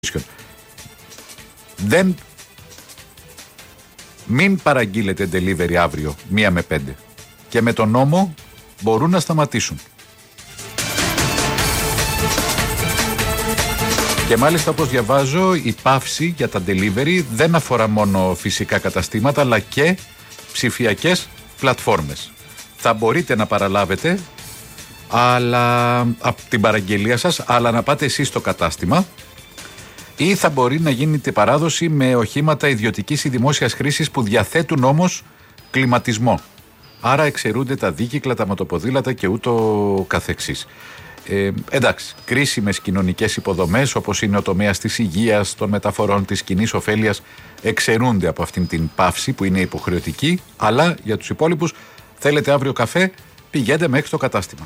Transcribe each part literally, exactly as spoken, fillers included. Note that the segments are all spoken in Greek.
Δεν... Μην παραγγείλετε delivery αύριο μία με πέντε. Και με τον νόμο μπορούν να σταματήσουν. Και μάλιστα, όπως διαβάζω, η πάυση για τα delivery δεν αφορά μόνο φυσικά καταστήματα, αλλά και ψηφιακές πλατφόρμες. Θα μπορείτε να παραλάβετε αλλά, από την παραγγελία σας, αλλά να πάτε εσείς στο κατάστημα, ή θα μπορεί να γίνεται παράδοση με οχήματα ιδιωτικής ή δημόσιας χρήσης που διαθέτουν όμως κλιματισμό. Άρα εξαιρούνται τα δίκυκλα, τα μοτοποδήλατα και ούτω καθεξής. Ε, εντάξει, κρίσιμες κοινωνικές υποδομές όπως είναι ο τομέας της υγείας, των μεταφορών, της κοινής ωφέλειας εξαιρούνται από αυτήν την πάυση που είναι υποχρεωτική, αλλά για τους υπόλοιπους, θέλετε αύριο καφέ, πηγαίνετε μέχρι το κατάστημα.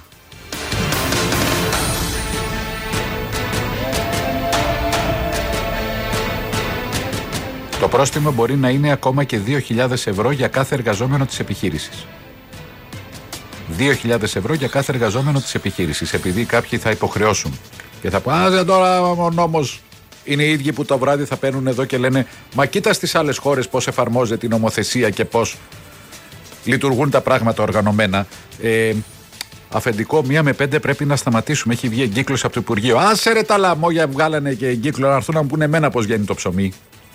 Το πρόστιμο μπορεί να είναι ακόμα και δύο χιλιάδες ευρώ για κάθε εργαζόμενο της επιχείρησης. δύο χιλιάδες ευρώ για κάθε εργαζόμενο της επιχείρησης, επειδή κάποιοι θα υποχρεώσουν και θα πούνε, α, τώρα ο νόμος είναι οι ίδιοι που το βράδυ θα παίρνουν εδώ και λένε, μα κοίτα στις άλλες χώρες πώς εφαρμόζεται η νομοθεσία και πώς λειτουργούν τα πράγματα οργανωμένα. Ε, αφεντικό, μία με πέντε πρέπει να σταματήσουμε. Έχει βγει εγκύκλος από το Υπουργείο. Άσε ρε τα λαμόγια, βγάλανε και εγκύκλο, να έρθουν να μου πούνε εμένα πώς βγαίνει το ψωμί.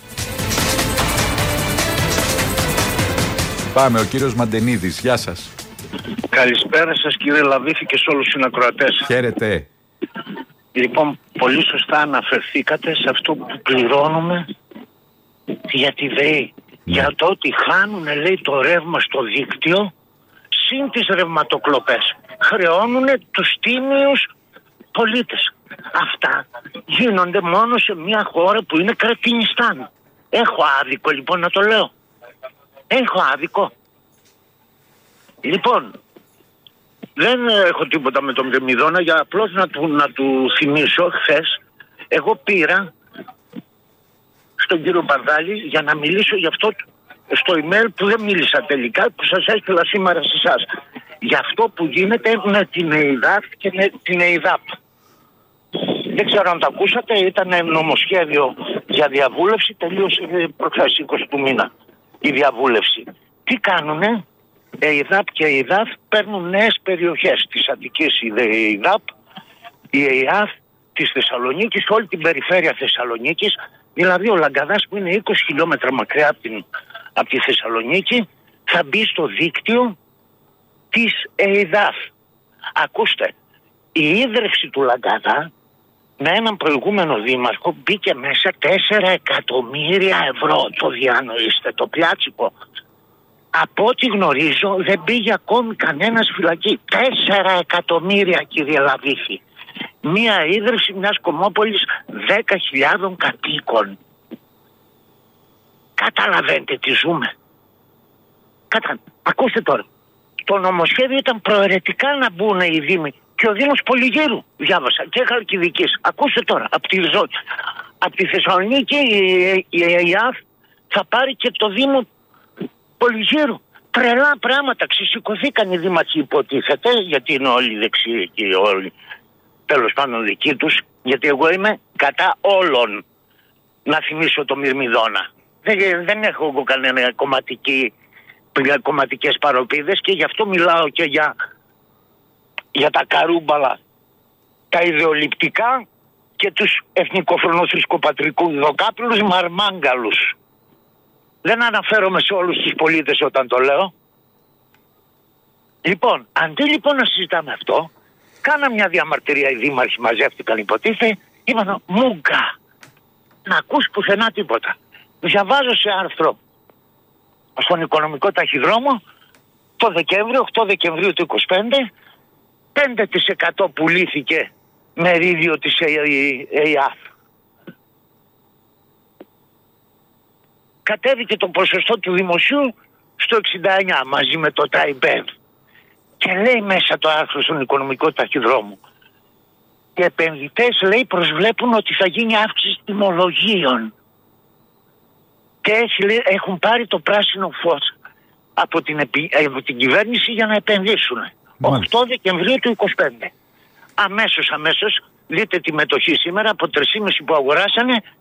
Πάμε, ο κύριος Μαντενίδης, γεια σας. Καλησπέρα σας κύριε Λαβίθη και σε όλους τους συνακροατές. Χαίρετε. Λοιπόν, πολύ σωστά αναφερθήκατε σε αυτό που πληρώνουμε για τη ΔΕΗ. Ναι. Για το ότι χάνουν, λέει, το ρεύμα στο δίκτυο συν τις ρευματοκλοπές. Χρεώνουν τους τίμιους πολίτες. Αυτά γίνονται μόνο σε μια χώρα που είναι Κρατινιστάν. Έχω άδικο λοιπόν να το λέω. Έχω άδικο. Λοιπόν, δεν έχω τίποτα με τον Μυρμηδόνα, για απλώς να του, να του θυμίσω, χθες εγώ πήρα στον κύριο Μπαρδάλη για να μιλήσω γι' αυτό στο email που δεν μίλησα τελικά, που σας έστειλα σήμερα σε εσάς. Για αυτό που γίνεται με την ΕΙΔΑΠ και με την ΕΙΔΑΠ. Δεν ξέρω αν το ακούσατε, ήταν νομοσχέδιο για διαβούλευση, τελείωσε προχθές είκοσι του μήνα η διαβούλευση. Τι κάνουνε? Η ΕΙΔΑΠ και η ΕΙΔΑΦ παίρνουν νέες περιοχές της Αττικής, η ΕΙΔΑΠ, η ΕΙΑΦ της Θεσσαλονίκης, όλη την περιφέρεια Θεσσαλονίκης, δηλαδή ο Λαγκαδάς που είναι είκοσι χιλιόμετρα μακριά από, την, από τη Θεσσαλονίκη θα μπει στο δίκτυο της ΕΙΔΑΦ. Ακούστε, η ίδρυυση του Λαγκαδά με έναν προηγούμενο δήμαρχο μπήκε μέσα τέσσερα εκατομμύρια ευρώ, το διανοείστε, το πιάτσικο. Από ό,τι γνωρίζω δεν πήγε ακόμη κανένας φυλακή. Τέσσερα εκατομμύρια κύριε Λαβίθη. Μία ίδρυυση μιας κομμόπολης δέκα χιλιάδων κατοίκων. Καταλαβαίνετε τι ζούμε. Κατα... Ακούστε τώρα. Το νομοσχέδιο ήταν προαιρετικά να μπουν οι δήμοι. Και ο Δήμος Πολυγύρου διάβασα και Χαλκιδικής. Ακούστε τώρα. Από τη, Ζω... από τη Θεσσαλονίκη η ΕΙΑΦ θα πάρει και το Δήμο Πολυγύρου. Τρελά πράγματα. Ξεσηκωθήκαν οι δήμαρχοι υποτίθεται, γιατί είναι όλοι δεξιοί και όλοι τέλος πάντων δικοί τους, γιατί εγώ είμαι κατά όλων. Να θυμίσω το Μυρμηδόνα. Δεν, δεν έχω εγώ κανένα κομματική, κομματικές παροπίδες και γι' αυτό μιλάω και για, για τα καρούμπαλα, τα ιδεολειπτικά και τους εθνικοφρονοθρησκοπατρικού δοκάπηλους μαρμάγκαλους. Δεν αναφέρομαι σε όλους τους πολίτες όταν το λέω. Λοιπόν, αντί λοιπόν να συζητάμε αυτό, κάνα μια διαμαρτυρία, οι δήμαρχοι μαζεύτηκαν υποτίθεται, είπαν μούγκα, να ακούς πουθενά τίποτα. Διαβάζω σε άρθρο στον Οικονομικό Ταχυδρόμο το Δεκέμβριο, οκτώ Δεκεμβρίου του είκοσι πέντε, πέντε τοις εκατό πουλήθηκε μερίδιο της ΕΙΑΦ. Κατέβηκε το ποσοστό του δημοσίου στο εξήντα εννιά μαζί με το ΤΑΙΠΕΔ. Και λέει μέσα το άρθρο στον Οικονομικό Ταχυδρόμο, οι επενδυτές, λέει, προσβλέπουν ότι θα γίνει αύξηση τιμολογίων. Και έτσι, λέει, έχουν πάρει το πράσινο φως από την, επι... από την κυβέρνηση για να επενδύσουν. οκτώ Δεκεμβρίου του είκοσι πέντε. Αμέσως, αμέσως δείτε τη μετοχή σήμερα από τρία κόμμα πέντε που αγοράσανε